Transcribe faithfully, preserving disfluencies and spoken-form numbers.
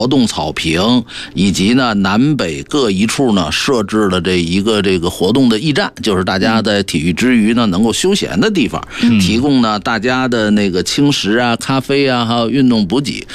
活动草坪，以及呢南北各一处呢设置了这一个这个活动的驿站，就是大家在体育之余呢能够休闲的地方，提供呢大家的那个轻食啊、咖啡啊，还有运动补给。